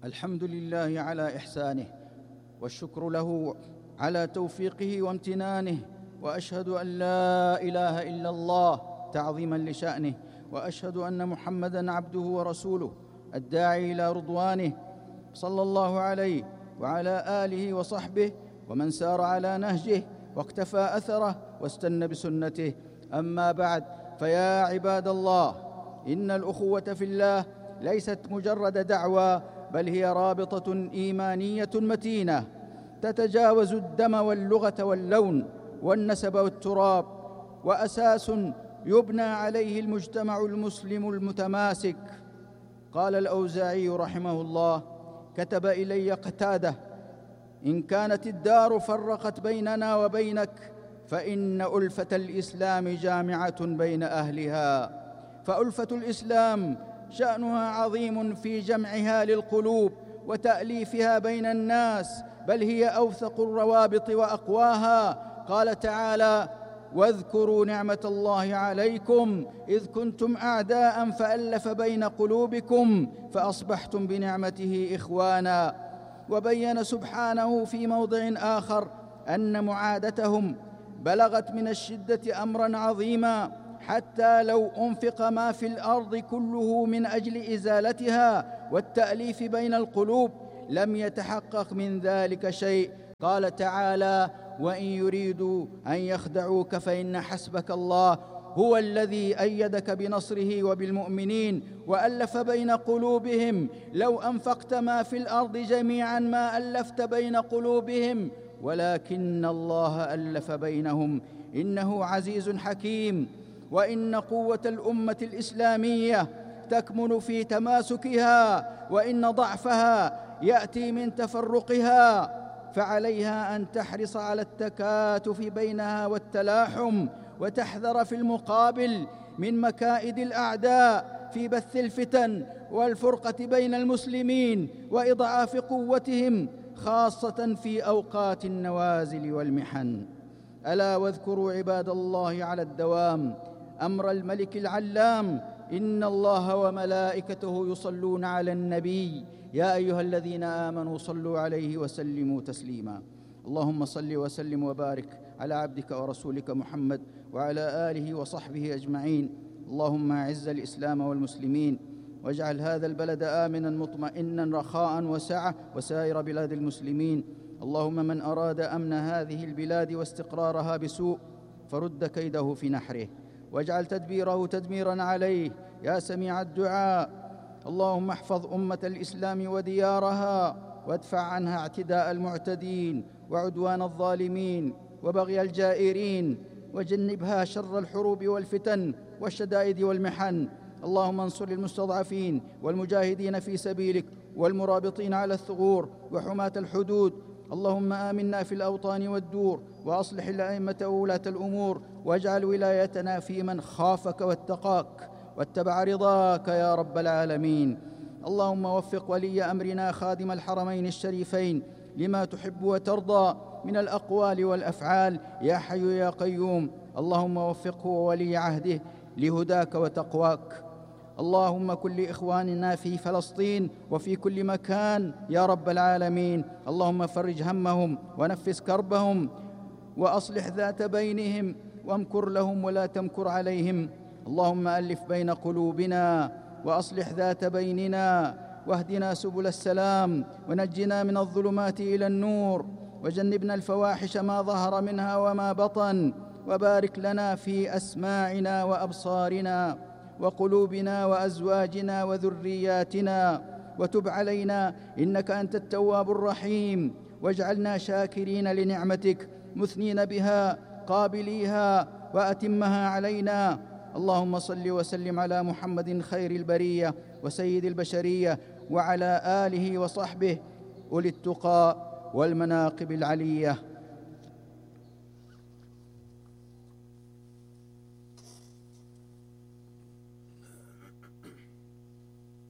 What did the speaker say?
الحمد لله على إحسانه، والشكر له على توفيقه وامتنانه، وأشهد أن لا إله إلا الله تعظيما لشأنه، وأشهد أن محمدًا عبده ورسوله الداعي إلى رضوانه، صلى الله عليه وعلى آله وصحبه ومن سار على نهجه واقتفى أثره واستنى بسنته. أما بعد، فيا عباد الله، إن الأخوة في الله ليست مجرد دعوى، بل هي رابطة إيمانية متينة تتجاوز الدم واللغة واللون والنسب والتراب، وأساس يبنى عليه المجتمع المسلم المتماسك. قال الأوزاعي رحمه الله: كتب إلي قتادة: إن كانت الدار فرقت بيننا وبينك، فإن ألفة الإسلام جامعة بين أهلها. فألفة الإسلام شأنها عظيم في جمعها للقلوب وتأليفها بين الناس، بل هي أوثق الروابط وأقواها. قال تعالى: واذكروا نعمة الله عليكم إذ كنتم أعداء فألف بين قلوبكم فأصبحتم بنعمته إخوانا. وبين سبحانه في موضع آخر أن معادتهم بلغت من الشدة أمرا عظيما، حتى لو أنفق ما في الأرض كله من أجل إزالتها والتأليف بين القلوب لم يتحقق من ذلك شيء. قال تعالى: وإن يريدوا أن يخدعوك فإن حسبك الله هو الذي أيدك بنصره وبالمؤمنين وألف بين قلوبهم لو أنفقت ما في الأرض جميعا ما ألفت بين قلوبهم ولكن الله ألف بينهم إنه عزيز حكيم. وإن قوة الأمة الإسلامية تكمن في تماسكها، وإن ضعفها يأتي من تفرقها، فعليها أن تحرص على التكاتف بينها والتلاحم، وتحذر في المقابل من مكائد الأعداء في بث الفتن والفرقة بين المسلمين وإضعاف قوتهم، خاصة في أوقات النوازل والمحن. ألا واذكروا عباد الله على الدوام أمر الملك العلام: إن الله وملائكته يصلون على النبي يا أيها الذين آمنوا صلوا عليه وسلموا تسليما. اللهم صل وسلم وبارك على عبدك ورسولك محمد وعلى آله وصحبه أجمعين. اللهم أعز الإسلام والمسلمين، واجعل هذا البلد آمنا مطمئنا رخاء وسعة وسائر بلاد المسلمين. اللهم من أراد أمن هذه البلاد واستقرارها بسوء فرد كيده في نحره، واجعل تدبيره تدميرا عليه يا سميع الدعاء. اللهم احفظ أمة الإسلام وديارها، وادفع عنها اعتداء المعتدين وعدوان الظالمين وبغي الجائرين، وجنبها شر الحروب والفتن والشدائد والمحن. اللهم انصر المستضعفين والمجاهدين في سبيلك والمرابطين على الثغور وحماة الحدود. اللهم آمنا في الأوطان والدور، وأصلح الأئمة وولاة الأمور، واجعل ولايتنا في من خافك واتقاك واتبع رضاك يا رب العالمين. اللهم وفق ولي أمرنا خادم الحرمين الشريفين لما تحب وترضى من الأقوال والأفعال يا حي يا قيوم. اللهم وفقه وولي عهده لهداك وتقواك. اللهم كن لإخواننا في فلسطين وفي كل مكان يا رب العالمين. اللهم فرج همهم ونفس كربهم وأصلح ذات بينهم، وامكر لهم ولا تمكر عليهم. اللهم ألف بين قلوبنا وأصلح ذات بيننا، واهدنا سبل السلام، ونجنا من الظلمات إلى النور، وجنبنا الفواحش ما ظهر منها وما بطن، وبارك لنا في أسماعنا وأبصارنا وقلوبنا وأزواجنا وذرياتنا، وتب علينا إنك أنت التواب الرحيم، واجعلنا شاكرين لنعمتك مثنين بها قابليها وأتمها علينا. اللهم صل وسلم على محمد خير البرية وسيد البشرية وعلى آله وصحبه أولي التقى والمناقب العلية.